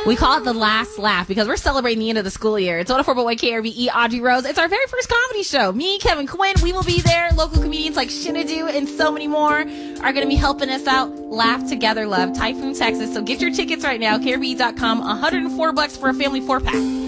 We call it the last laugh because we're celebrating the end of the school year. It's 104.1 KRVE, Audrey Rose. It's our very first comedy show. Me, Kevin Quinn, we will be there. Local comedians like Shinadu and so many more are going to be helping us out. Laugh Together Love, Typhoon, Texas. So get your tickets right now, KRVE.com. $104 for a family 4-pack.